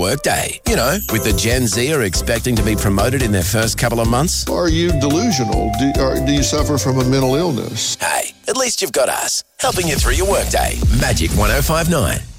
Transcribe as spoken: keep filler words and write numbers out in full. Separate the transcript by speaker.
Speaker 1: workday. You know, with the Gen Z are expecting to be promoted in their first couple of months.
Speaker 2: Are you delusional? Do, or do you suffer from a mental illness?
Speaker 1: Hey, at least you've got us, helping you through your workday. Magic one oh five nine.